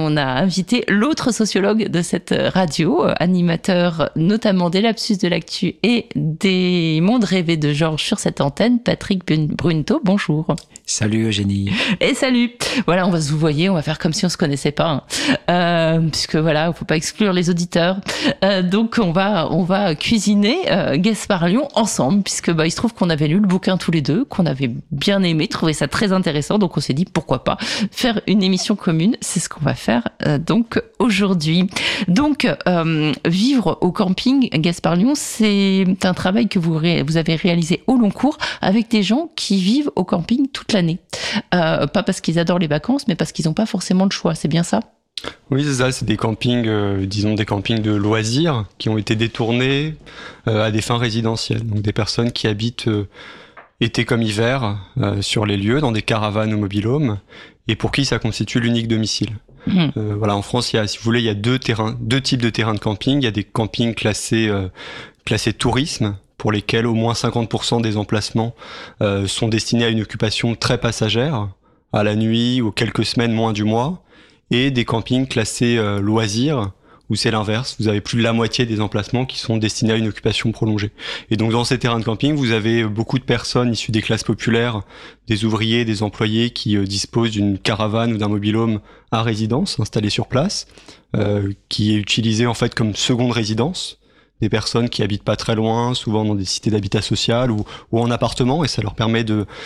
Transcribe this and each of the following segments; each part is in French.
on a invité l'autre sociologue de cette radio, animateur notamment des Lapsus de l'actu et des mondes rêvés de Georges sur cette antenne, Patrick Brunto. Bonjour. Salut Eugénie. Et salut. Voilà, on va se vous voyer, on va faire comme si on se connaissait pas, puisque voilà, faut pas exclure les auditeurs. Donc on va cuisiner Gaspard Lyon ensemble, puisque il se trouve qu'on avait lu le bouquin tous les deux, qu'on avait bien aimé, trouvé ça très intéressant, donc on s'est dit pourquoi pas faire une émission commune. C'est ce qu'on va faire donc aujourd'hui. Donc vivre au camping, Gaspard Lyon, c'est un travail que vous avez réalisé au long cours avec des gens qui vivent au camping toute l'année. Pas parce qu'ils adorent les vacances, mais parce qu'ils n'ont pas forcément le choix. C'est bien ça ? Oui, c'est ça. C'est des campings, des campings de loisirs qui ont été détournés à des fins résidentielles. Donc des personnes qui habitent été comme hiver sur les lieux, dans des caravanes ou mobil-homes, et pour qui ça constitue l'unique domicile. En France, si vous voulez, il y a deux types de terrains de camping. Il y a des campings classés tourisme, pour lesquels au moins 50% des emplacements sont destinés à une occupation très passagère, à la nuit ou quelques semaines, moins du mois, et des campings classés loisirs, où c'est l'inverse, vous avez plus de la moitié des emplacements qui sont destinés à une occupation prolongée. Et donc dans ces terrains de camping, vous avez beaucoup de personnes issues des classes populaires, des ouvriers, des employés qui disposent d'une caravane ou d'un mobil-home à résidence, installé sur place, qui est utilisé en fait comme seconde résidence. Des personnes qui habitent pas très loin, souvent dans des cités d'habitat social ou en appartement, et ça leur permet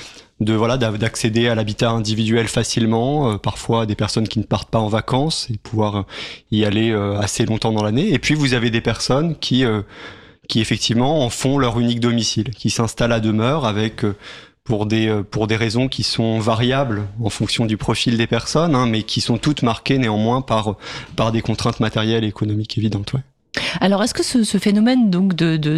d'accéder à l'habitat individuel facilement, parfois des personnes qui ne partent pas en vacances et pouvoir y aller assez longtemps dans l'année. Et puis vous avez des personnes qui effectivement en font leur unique domicile, qui s'installent à demeure avec pour des raisons qui sont variables en fonction du profil des personnes, mais qui sont toutes marquées néanmoins par des contraintes matérielles et économiques évidentes. Ouais. Alors, est-ce que ce phénomène donc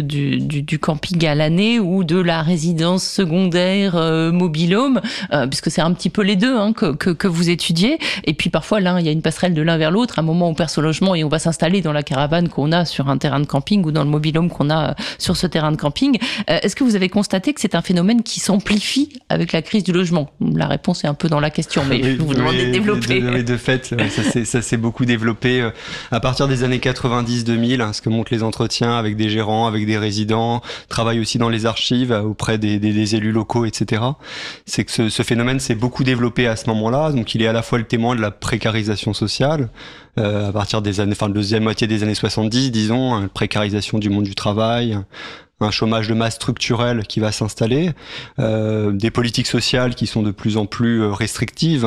du camping à l'année ou de la résidence secondaire mobil-home, puisque c'est un petit peu les deux que vous étudiez, et puis parfois là il y a une passerelle de l'un vers l'autre, un moment on perd son logement et on va s'installer dans la caravane qu'on a sur un terrain de camping ou dans le mobil-home qu'on a sur ce terrain de camping. Est-ce que vous avez constaté que c'est un phénomène qui s'amplifie avec la crise du logement ? La réponse est un peu dans la question, mais je vais vous demander de développer. De fait, ça s'est beaucoup développé à partir des années 90-2000. Ce que montrent les entretiens avec des gérants, avec des résidents, travaille aussi dans les archives auprès des élus locaux, etc. C'est que ce phénomène s'est beaucoup développé à ce moment-là. Donc il est à la fois le témoin de la précarisation sociale, à partir des années, la deuxième moitié des années 70, disons, une précarisation du monde du travail, un chômage de masse structurel qui va s'installer, des politiques sociales qui sont de plus en plus restrictives,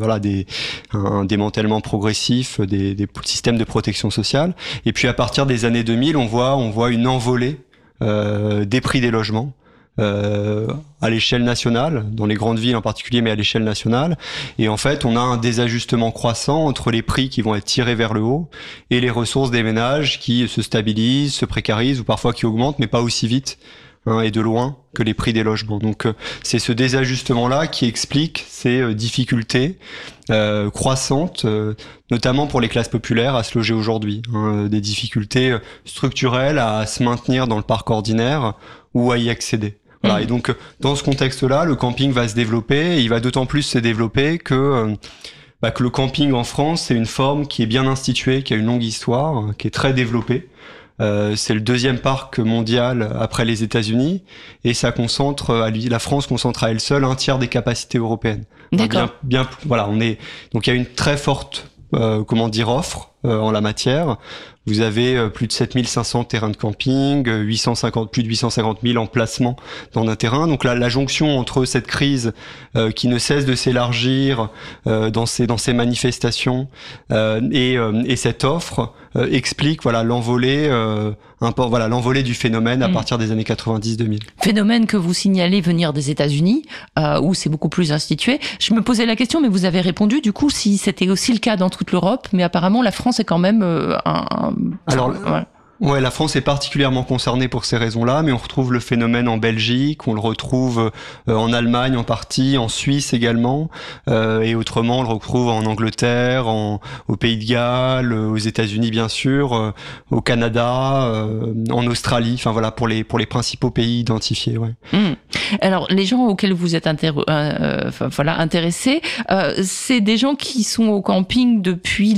un démantèlement progressif des systèmes de protection sociale. Et puis à partir des années 2000, on voit une envolée des prix des logements. À l'échelle nationale, dans les grandes villes en particulier, mais à l'échelle nationale. Et en fait, on a un désajustement croissant entre les prix qui vont être tirés vers le haut et les ressources des ménages qui se stabilisent, se précarisent ou parfois qui augmentent, mais pas aussi vite et de loin que les prix des logements. Donc c'est ce désajustement-là qui explique ces difficultés croissantes, notamment pour les classes populaires à se loger aujourd'hui. Des difficultés structurelles à se maintenir dans le parc ordinaire ou à y accéder. Voilà, et donc dans ce contexte-là, le camping va se développer, et il va d'autant plus se développer que le camping en France, c'est une forme qui est bien instituée, qui a une longue histoire, qui est très développée. C'est le deuxième parc mondial après les États-Unis, et la France concentre à elle seule un tiers des capacités européennes. D'accord. Donc il y a une très forte offre en la matière. Vous avez plus de 7500 terrains de camping, plus de 850 000 emplacements dans un terrain. Donc la jonction entre cette crise qui ne cesse de s'élargir dans ces manifestations et cette offre explique l'envolée du phénomène à partir des années 90-2000. Phénomène que vous signalez venir des États-Unis, où c'est beaucoup plus institué. Je me posais la question, mais vous avez répondu du coup si c'était aussi le cas dans toute l'Europe, mais apparemment la France est quand même Ouais, la France est particulièrement concernée pour ces raisons-là, mais on retrouve le phénomène en Belgique, on le retrouve en Allemagne en partie, en Suisse également, et autrement on le retrouve en Angleterre, au Pays de Galles, aux États-Unis bien sûr, au Canada, en Australie, pour les principaux pays identifiés. Ouais. Alors les gens auxquels vous êtes intéressés, c'est des gens qui sont au camping depuis